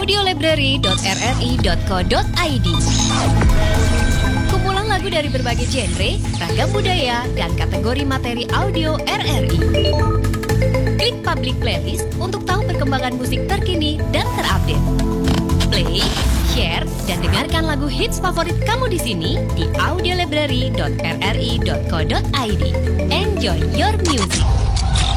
audiolibrary.rri.co.id. Kumpulan lagu dari berbagai genre, ragam budaya, dan kategori materi audio RRI. Klik Public Playlist untuk tahu perkembangan musik terkini dan terupdate. Play, share, dan dengarkan lagu hits favorit kamu di sini di audiolibrary.rri.co.id. Enjoy your music.